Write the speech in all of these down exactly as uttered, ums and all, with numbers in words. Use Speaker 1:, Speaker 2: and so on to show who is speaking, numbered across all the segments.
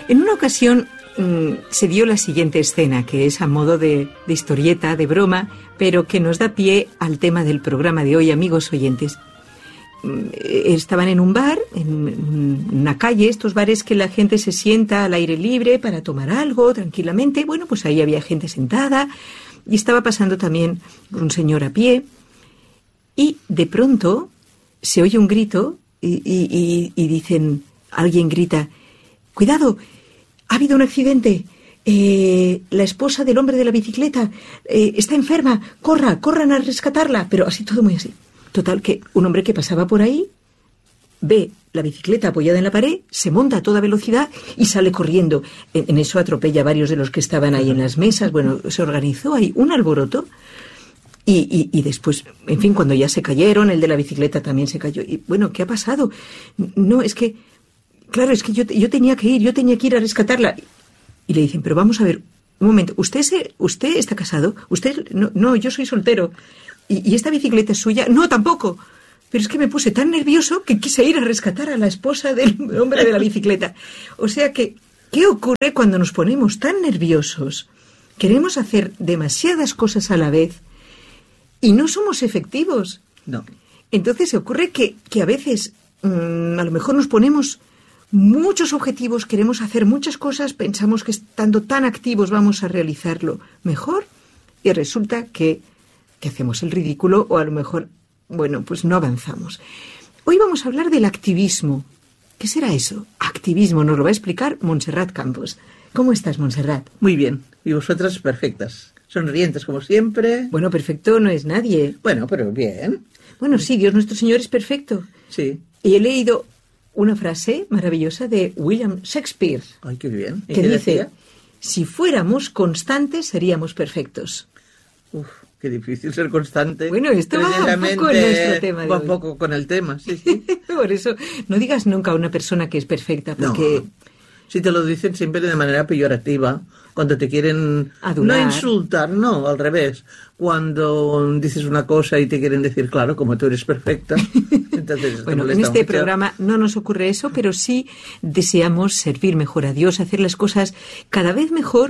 Speaker 1: En una ocasión mmm, se dio la siguiente escena, que es a modo de, de historieta, de broma, pero que nos da pie al tema del programa de hoy, amigos oyentes. Estaban en un bar, en una calle, estos bares que la gente se sienta al aire libre para tomar algo tranquilamente. Bueno, pues ahí había gente sentada y estaba pasando también un señor a pie. Y de pronto se oye un grito y, y, y, y dicen, alguien grita, ¡cuidado! ¡Ha habido un accidente! Eh, la esposa del hombre de la bicicleta eh, está enferma, corra, corran a rescatarla. Pero así, todo muy así. Total, que un hombre que pasaba por ahí ve la bicicleta apoyada en la pared, se monta a toda velocidad y sale corriendo. En, en eso atropella a varios de los que estaban ahí en las mesas. Bueno, se organizó ahí un alboroto y, y, y después, en fin, cuando ya se cayeron, el de la bicicleta también se cayó. Y bueno, ¿qué ha pasado? No, es que, claro, es que yo, yo tenía que ir, yo tenía que ir a rescatarla. Y le dicen, pero vamos a ver, un momento, ¿usted se, usted está casado? ¿Usted? No, no, yo soy soltero. ¿Y, ¿Y esta bicicleta es suya? No, tampoco. Pero es que me puse tan nervioso que quise ir a rescatar a la esposa del hombre de la bicicleta. O sea que, ¿qué ocurre cuando nos ponemos tan nerviosos? Queremos hacer demasiadas cosas a la vez y no somos efectivos.
Speaker 2: No.
Speaker 1: Entonces ocurre que, que a veces mmm, a lo mejor nos ponemos muchos objetivos, queremos hacer muchas cosas, pensamos que estando tan activos vamos a realizarlo mejor y resulta que que hacemos el ridículo o a lo mejor, bueno, pues no avanzamos. Hoy vamos a hablar del activismo. ¿Qué será eso? Activismo, nos lo va a explicar Montserrat Campos. ¿Cómo estás, Montserrat?
Speaker 2: Muy bien. ¿Y vosotras? Perfectas. Sonrientes como siempre.
Speaker 1: Bueno, perfecto no es nadie.
Speaker 2: Bueno, pero bien.
Speaker 1: Bueno, sí, Dios nuestro Señor es perfecto.
Speaker 2: Sí.
Speaker 1: Y he leído una frase maravillosa de William Shakespeare.
Speaker 2: Ay, qué bien.
Speaker 1: Que dice, decía? Si fuéramos constantes seríamos perfectos.
Speaker 2: Uf. Qué difícil ser constante.
Speaker 1: Bueno, esto va un poco en nuestro tema de
Speaker 2: Va
Speaker 1: hoy.
Speaker 2: un poco con el tema, sí, sí.
Speaker 1: Por eso, no digas nunca a una persona que es perfecta, porque...
Speaker 2: No. Si te lo dicen siempre de manera peyorativa, cuando te quieren...
Speaker 1: Adular.
Speaker 2: No insultar, no, al revés. Cuando dices una cosa y te quieren decir, claro, como tú eres perfecta. Entonces,
Speaker 1: bueno, en este mucho. programa no nos ocurre eso, pero sí deseamos servir mejor a Dios, hacer las cosas cada vez mejor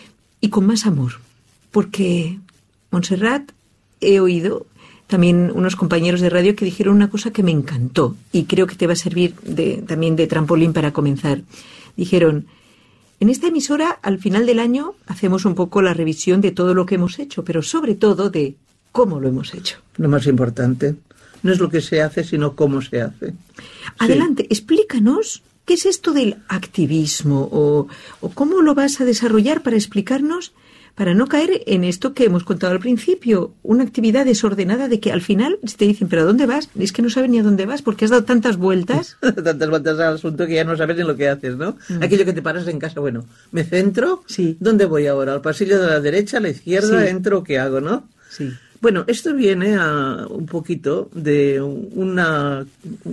Speaker 1: y con más amor. Porque... Montserrat, he oído también unos compañeros de radio que dijeron una cosa que me encantó y creo que te va a servir de, también de trampolín para comenzar. Dijeron, en esta emisora al final del año hacemos un poco la revisión de todo lo que hemos hecho, pero sobre todo de cómo lo hemos hecho.
Speaker 2: Lo más importante, no es lo que se hace, sino cómo se hace.
Speaker 1: Adelante,
Speaker 2: sí.
Speaker 1: Explícanos qué es esto del activismo o, o cómo lo vas a desarrollar para explicarnos... Para no caer en esto que hemos contado al principio, una actividad desordenada de que al final te dicen, ¿pero a dónde vas? Es que no sabes ni a dónde vas porque has dado tantas vueltas.
Speaker 2: tantas vueltas al asunto que ya no sabes ni lo que haces, ¿no? Mm. Aquello que te paras en casa, bueno, ¿me centro?
Speaker 1: Sí.
Speaker 2: ¿Dónde voy ahora? ¿Al pasillo de la derecha, a la izquierda?
Speaker 1: Sí.
Speaker 2: ¿Entro o qué hago, no?
Speaker 1: Sí.
Speaker 2: Bueno, esto viene a un poquito de una,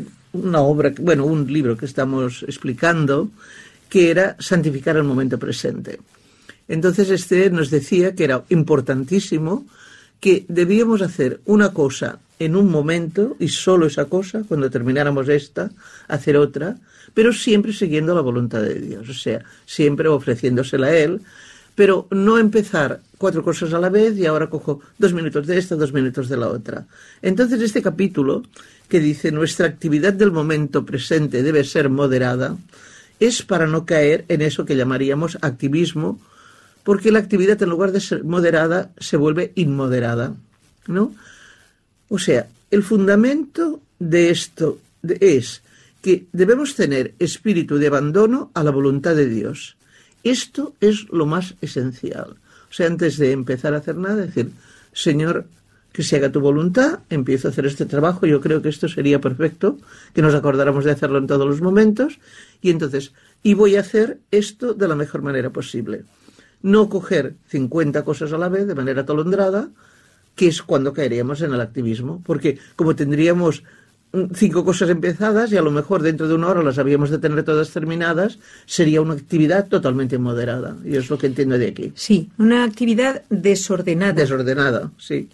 Speaker 2: una obra, bueno, un libro que estamos explicando, que era Santificar el momento presente. Entonces este nos decía que era importantísimo que debíamos hacer una cosa en un momento y solo esa cosa, cuando termináramos esta, hacer otra, pero siempre siguiendo la voluntad de Dios, o sea, siempre ofreciéndosela a Él, pero no empezar cuatro cosas a la vez y ahora cojo dos minutos de esta, dos minutos de la otra. Entonces este capítulo que dice nuestra actividad del momento presente debe ser moderada, es para no caer en eso que llamaríamos activismo, porque la actividad, en lugar de ser moderada, se vuelve inmoderada, ¿no? O sea, el fundamento de esto es que debemos tener espíritu de abandono a la voluntad de Dios. Esto es lo más esencial. O sea, antes de empezar a hacer nada, decir, Señor, que se haga tu voluntad, empiezo a hacer este trabajo, yo creo que esto sería perfecto, que nos acordáramos de hacerlo en todos los momentos, y entonces, y voy a hacer esto de la mejor manera posible. No coger cincuenta cosas a la vez de manera atolondrada, que es cuando caeríamos en el activismo, porque como tendríamos cinco cosas empezadas y a lo mejor dentro de una hora las habíamos de tener todas terminadas, sería una actividad totalmente moderada, y es lo que entiendo de aquí.
Speaker 1: Sí, una actividad desordenada.
Speaker 2: Desordenada, sí.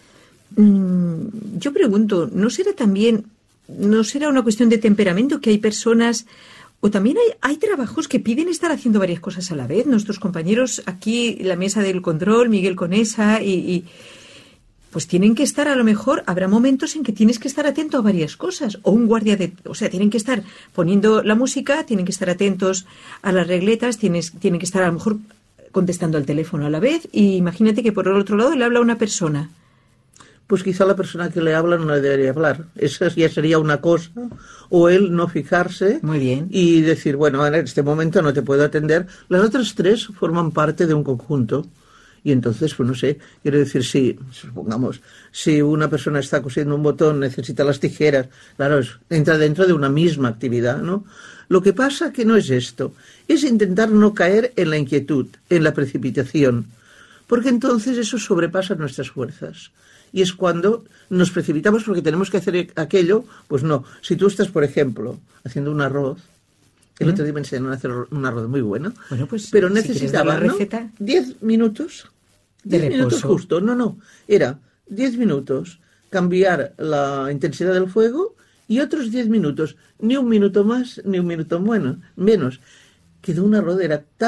Speaker 1: Mm, yo pregunto, ¿no será también, no será una cuestión de temperamento que hay personas O también hay, hay trabajos que piden estar haciendo varias cosas a la vez. Nuestros compañeros aquí, la mesa del control, Miguel Conesa, y, y pues tienen que estar, a lo mejor, habrá momentos en que tienes que estar atento a varias cosas. O un guardia de... O sea, tienen que estar poniendo la música, tienen que estar atentos a las regletas, tienes, tienen que estar a lo mejor contestando al teléfono a la vez. Y imagínate que por el otro lado le habla una persona.
Speaker 2: Pues quizá la persona que le habla no le debería hablar. Eso ya sería una cosa. O él no fijarse.
Speaker 1: Muy bien.
Speaker 2: Y decir, bueno, en este momento no te puedo atender. Las otras tres forman parte de un conjunto. Y entonces, pues no sé, quiero decir, si, supongamos, si una persona está cosiendo un botón, necesita las tijeras, claro, es, entra dentro de una misma actividad, ¿no? Lo que pasa que no es esto. Es intentar no caer en la inquietud, en la precipitación. Porque entonces eso sobrepasa nuestras fuerzas. Y es cuando nos precipitamos porque tenemos que hacer aquello, pues no. Si tú estás, por ejemplo, haciendo un arroz, el ¿Mm? otro día me enseñaron a hacer un arroz muy bueno,
Speaker 1: bueno pues,
Speaker 2: pero
Speaker 1: si
Speaker 2: necesitaba
Speaker 1: la receta,
Speaker 2: ¿no? diez minutos,
Speaker 1: de
Speaker 2: diez minutos justo, no, no, era diez minutos cambiar la intensidad del fuego y otros diez minutos, ni un minuto más, ni un minuto bueno, menos. Quedó un arroz, era tan